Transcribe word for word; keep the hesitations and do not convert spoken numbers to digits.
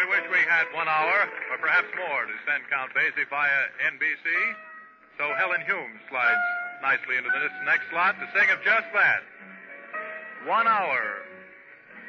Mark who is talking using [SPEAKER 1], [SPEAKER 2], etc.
[SPEAKER 1] we wish we had one hour, or perhaps more, to send Count Basie via N B C. So Helen Hume slides nicely into this next slot to sing of just that. One hour